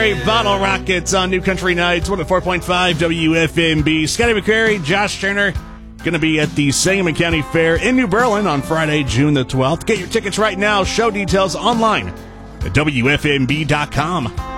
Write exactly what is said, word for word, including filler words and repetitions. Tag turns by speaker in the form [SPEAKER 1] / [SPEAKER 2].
[SPEAKER 1] McCrary Bottle Rockets on New Country Nights, one oh four point five W F M B. Scotty McCrary, Josh Turner, going to be at the Sangamon County Fair in New Berlin on Friday, June the twelfth. Get your tickets right now. Show details online at W F M B dot com.